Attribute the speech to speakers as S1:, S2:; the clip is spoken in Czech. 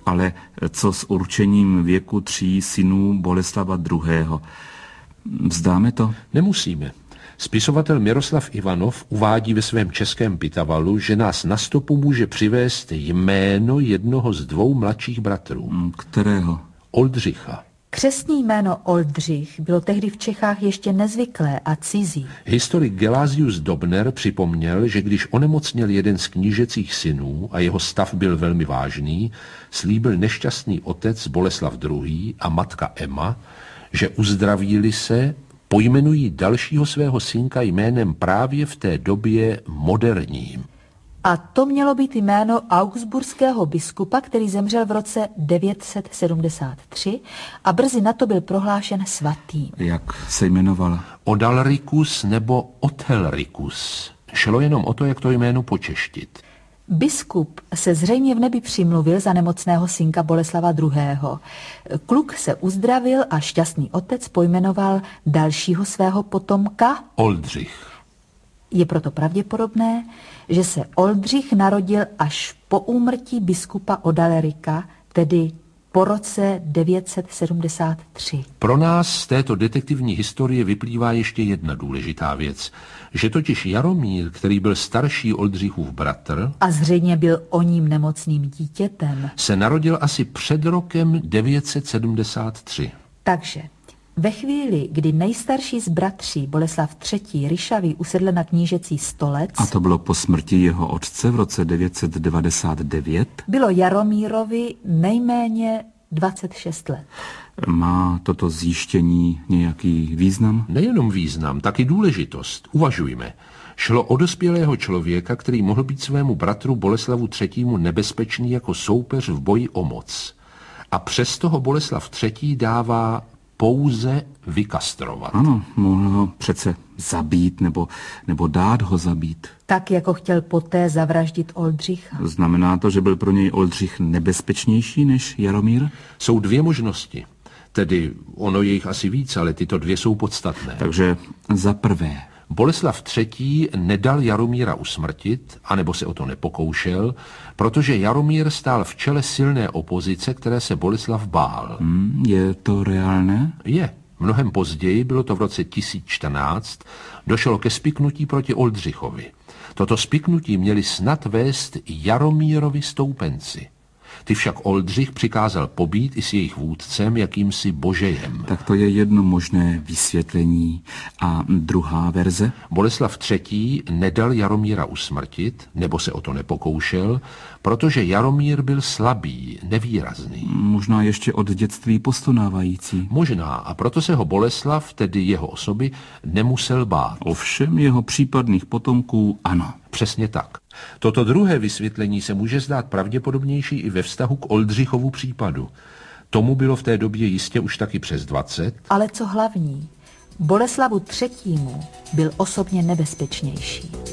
S1: Ale co s určením věku 3 synů Boleslava II.? Vzdáme to?
S2: Nemusíme. Spisovatel Miroslav Ivanov uvádí ve svém českém Pitavalu, že nás na stopu může přivést jméno jednoho z 2 mladších bratrů.
S1: Kterého?
S2: Oldřicha.
S3: Křestní jméno Oldřich bylo tehdy v Čechách ještě nezvyklé a cizí.
S2: Historik Gelasius Dobner připomněl, že když onemocněl jeden z knížecích synů a jeho stav byl velmi vážný, slíbil nešťastný otec Boleslav II. A matka Emma, že uzdraví-li se, pojmenují dalšího svého synka jménem právě v té době moderním.
S3: A to mělo být jméno augsburského biskupa, který zemřel v roce 973 a brzy na to byl prohlášen svatým.
S1: Jak se jmenoval?
S2: Odalricus nebo Othelricus. Šlo jenom o to, jak to jméno počeštit.
S3: Biskup se zřejmě v nebi přimluvil za nemocného synka Boleslava II. Kluk se uzdravil a šťastný otec pojmenoval dalšího svého potomka
S2: Oldřich.
S3: Je proto pravděpodobné, že se Oldřich narodil až po úmrtí biskupa Odalerika, tedy po roce 973.
S2: Pro nás z této detektivní historie vyplývá ještě jedna důležitá věc, že totiž Jaromír, který byl starší Oldřichův bratr
S3: a zřejmě byl o ním nemocným dítětem,
S2: se narodil asi před rokem 973.
S3: Takže ve chvíli, kdy nejstarší z bratří Boleslav III. Ryšavý usedl na knížecí stolec,
S1: a to bylo po smrti jeho otce v roce 999,
S3: bylo Jaromírovi nejméně 26 let.
S1: Má toto zjištění nějaký význam?
S2: Nejenom význam, taky důležitost. Uvažujme. Šlo o dospělého člověka, který mohl být svému bratru Boleslavu III. Nebezpečný jako soupeř v boji o moc. A přesto ho Boleslav III. Dává pouze vykastrovat.
S1: Ano, mohl ho přece zabít nebo dát ho zabít.
S3: Tak, jako chtěl poté zavraždit Oldřicha.
S1: Znamená to, že byl pro něj Oldřich nebezpečnější než Jaromír?
S2: Jsou 2 možnosti. Tedy ono je jich asi víc, ale tyto 2 jsou podstatné.
S1: Takže za prvé.
S2: Boleslav III. Nedal Jaromíra usmrtit, anebo se o to nepokoušel, protože Jaromír stál v čele silné opozice, které se Boleslav bál.
S1: Je to reálné?
S2: Je. Mnohem později, bylo to v roce 1014, došlo ke spiknutí proti Oldřichovi. Toto spiknutí měli snad vést Jaromírovi stoupenci. Ty však Oldřich přikázal pobít i s jejich vůdcem jakýmsi božejem.
S1: Tak to je jedno možné vysvětlení. A druhá verze?
S2: Boleslav III. Nedal Jaromíra usmrtit, nebo se o to nepokoušel, protože Jaromír byl slabý, nevýrazný.
S1: Možná ještě od dětství postonávající.
S2: Možná, a proto se ho Boleslav, tedy jeho osoby, nemusel bát.
S1: Ovšem jeho případných potomků ano.
S2: Přesně tak. Toto druhé vysvětlení se může zdát pravděpodobnější i ve vztahu k Oldřichovu případu. Tomu bylo v té době jistě už taky přes 20.
S3: Ale co hlavní, Boleslavu III. Byl osobně nebezpečnější.